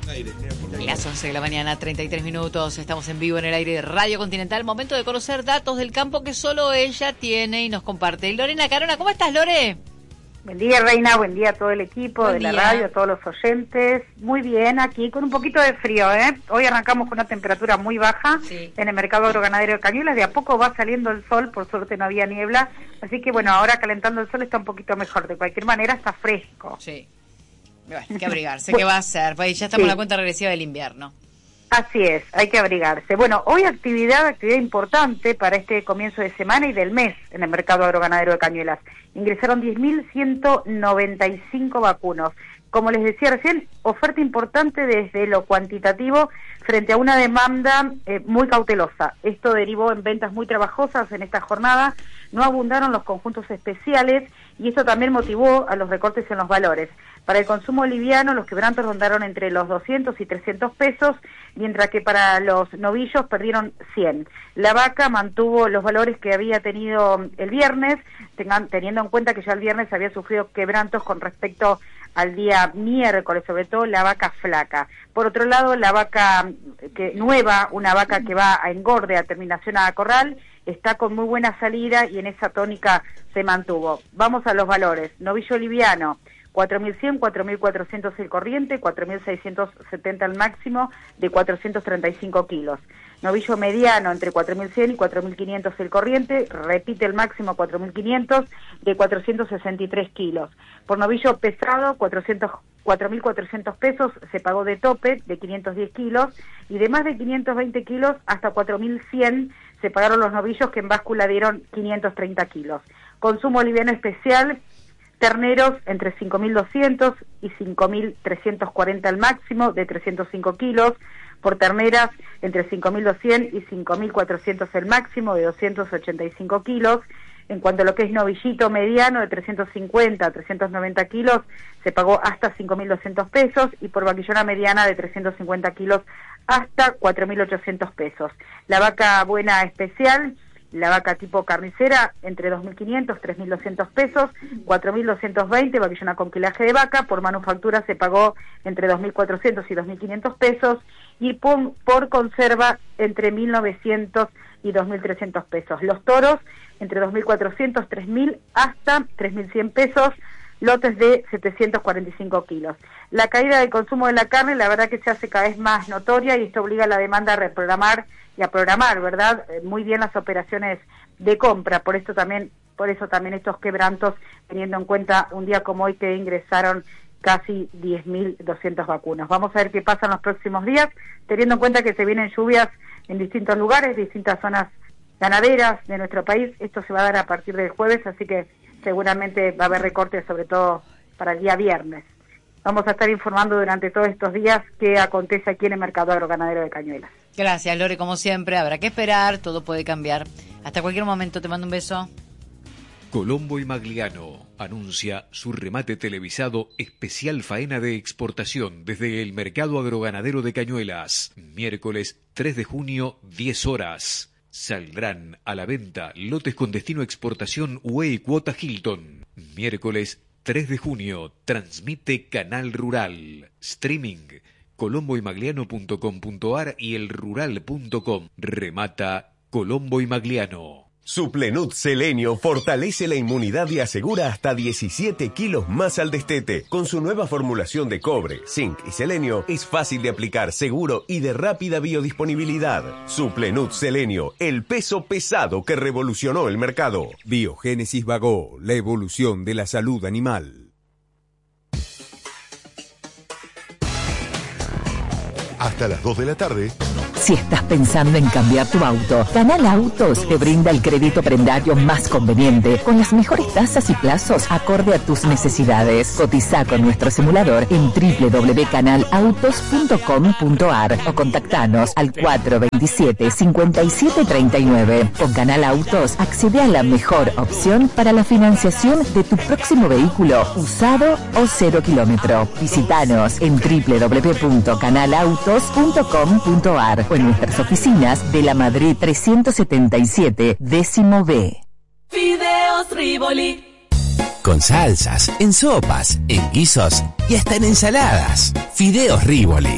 Las 11 de la mañana, 33 minutos. Estamos en vivo en el aire de Radio Continental. Momento de conocer datos del campo que solo ella tiene y nos comparte. Lorena Carona, ¿cómo estás, Lore? Buen día, Reina, buen día a todo el equipo Buen de la día. radio, a todos los oyentes. Muy bien, aquí con un poquito de frío, ¿eh? Hoy arrancamos con una temperatura muy baja en el mercado agroganadero de Cañuelas. De a poco va saliendo el sol, por suerte no había niebla. Así que bueno, ahora calentando el sol está un poquito mejor. De cualquier manera está fresco. Sí. Bueno, hay que abrigarse. ¿Qué va a hacer? Pues ya estamos en la cuenta regresiva del invierno. Así es, hay que abrigarse. Bueno, hoy actividad importante para este comienzo de semana y del mes en el mercado agroganadero de Cañuelas. Ingresaron 10.195 vacunos. Como les decía recién, oferta importante desde lo cuantitativo frente a una demanda muy cautelosa. Esto derivó en ventas muy trabajosas en esta jornada, no abundaron los conjuntos especiales y esto también motivó a los recortes en los valores. Para el consumo liviano, los quebrantos rondaron entre los 200 y 300 pesos, mientras que para los novillos perdieron 100. La vaca mantuvo los valores que había tenido el viernes, teniendo en cuenta que ya el viernes había sufrido quebrantos con respecto al día miércoles, sobre todo la vaca flaca. Por otro lado, la vaca nueva, una vaca que va a engorde a terminación a corral, está con muy buena salida y en esa tónica se mantuvo. Vamos a los valores. Novillo liviano, 4.100, 4.400 el corriente, 4.670 el máximo, de 435 kilos. Novillo mediano entre 4.100 y 4.500 el corriente, repite el máximo 4.500, de 463 kilos. Por novillo pesado, 4.400 pesos se pagó de tope, de 510 kilos, y de más de 520 kilos hasta 4.100 se pagaron los novillos que en báscula dieron 530 kilos. Consumo liviano especial, terneros entre 5.200 y 5.340 al máximo, de 305 kilos. Por terneras entre 5.200 y 5.400 el máximo, de 285 kilos. En cuanto a lo que es novillito mediano, de 350 a 390 kilos, se pagó hasta 5.200 pesos, y por vaquillona mediana de 350 kilos hasta 4.800 pesos. La vaca buena especial, la vaca tipo carnicera, entre 2.500, 3.200 pesos, 4.220, vaquillona con quilaje de vaca. Por manufactura se pagó entre 2.400 y 2.500 pesos, y por conserva entre 1.900 y 2.300 pesos. Los toros entre 2.400, 3.000 hasta 3.100 pesos, lotes de 745 kilos. La caída del consumo de la carne, la verdad que se hace cada vez más notoria, y esto obliga a la demanda a reprogramar y a programar, ¿verdad? Muy bien las operaciones de compra. Por eso también estos quebrantos, teniendo en cuenta un día como hoy que ingresaron casi 10.200 vacunas. Vamos a ver qué pasa en los próximos días, teniendo en cuenta que se vienen lluvias en distintos lugares, distintas zonas ganaderas de nuestro país. Esto se va a dar a partir del jueves, así que seguramente va a haber recortes, sobre todo para el día viernes. Vamos a estar informando durante todos estos días qué acontece aquí en el mercado agroganadero de Cañuelas. Gracias, Lore, como siempre. Habrá que esperar, todo puede cambiar. Hasta cualquier momento, te mando un beso. Colombo y Magliano anuncia su remate televisado especial faena de exportación desde el mercado agroganadero de Cañuelas. Miércoles 3 de junio, 10 horas. Saldrán a la venta lotes con destino a exportación UE y cuota Hilton. Miércoles 3 de junio, transmite Canal Rural. Streaming, colomboymagliano.com.ar y elrural.com. Remata Colombo y Magliano. Suplenut Selenio fortalece la inmunidad y asegura hasta 17 kilos más al destete. Con su nueva formulación de cobre, zinc y selenio, es fácil de aplicar, seguro y de rápida biodisponibilidad. Suplenut Selenio, el peso pesado que revolucionó el mercado. Biogénesis Bagó, la evolución de la salud animal. Hasta las 2 de la tarde. Si estás pensando en cambiar tu auto, Canal Autos te brinda el crédito prendario más conveniente, con las mejores tasas y plazos acorde a tus necesidades. Cotiza con nuestro simulador en www.canalautos.com.ar o contactanos al 427-5739. Con Canal Autos accede a la mejor opción para la financiación de tu próximo vehículo, usado o 0 kilómetro. Visítanos en www.canalautos.com.ar o en nuestras oficinas de la Madrid 377, décimo B. Fideos Rivoli. Con salsas, en sopas, en guisos y hasta en ensaladas. Fideos Rivoli.